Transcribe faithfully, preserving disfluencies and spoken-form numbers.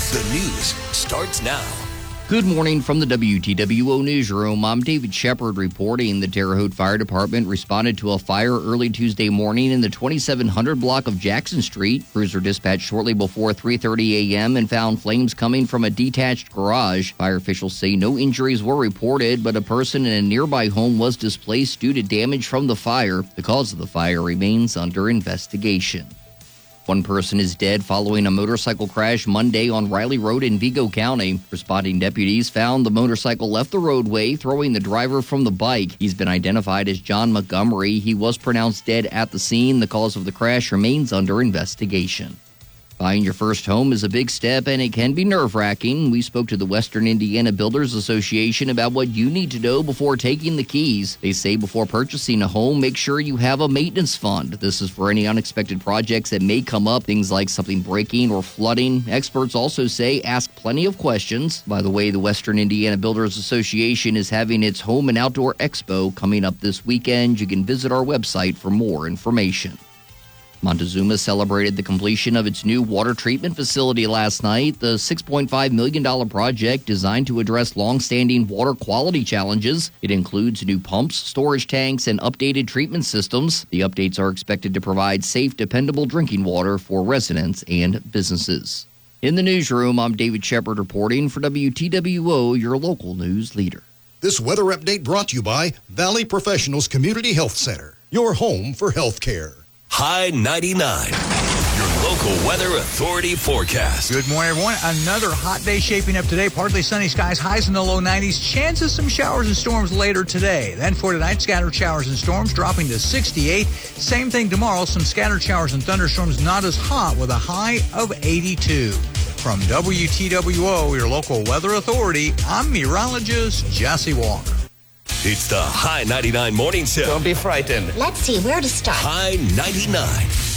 The news starts now. Good morning from the W T W O Newsroom. I'm David Shepard reporting. The Terre Haute Fire Department responded to a fire early Tuesday morning in the twenty-seven hundred block of Jackson Street. Crews were dispatched shortly before three thirty a.m. and found flames coming from a detached garage. Fire officials say no injuries were reported, but a person in a nearby home was displaced due to damage from the fire. The cause of the fire remains under investigation. One person is dead following a motorcycle crash Monday on Riley Road in Vigo County. Responding deputies found the motorcycle left the roadway, throwing the driver from the bike. He's been identified as John Montgomery. He was pronounced dead at the scene. The cause of the crash remains under investigation. Buying your first home is a big step, and it can be nerve-wracking. We spoke to the Western Indiana Builders Association about what you need to know before taking the keys. They say before purchasing a home, make sure you have a maintenance fund. This is for any unexpected projects that may come up, things like something breaking or flooding. Experts also say ask plenty of questions. By the way, the Western Indiana Builders Association is having its Home and Outdoor Expo coming up this weekend. You can visit our website for more information. Montezuma celebrated the completion of its new water treatment facility last night. The six point five million dollars project designed to address long-standing water quality challenges. It includes new pumps, storage tanks, and updated treatment systems. The updates are expected to provide safe, dependable drinking water for residents and businesses. In the newsroom, I'm David Shepard reporting for W T W O, your local news leader. This weather update brought to you by Valley Professionals Community Health Center, your home for health care. High ninety-nine, your local weather authority forecast. Good morning, everyone. Another hot day shaping up today. Partly sunny skies, highs in the low nineties. Chances some showers and storms later today. Then for tonight, scattered showers and storms dropping to sixty-eight. Same thing tomorrow, some scattered showers and thunderstorms, not as hot with a high of eighty-two. From W T W O, your local weather authority, I'm meteorologist Jesse Walker. It's the High ninety-nine Morning Show. Don't be frightened. Let's see where to start. High ninety-nine.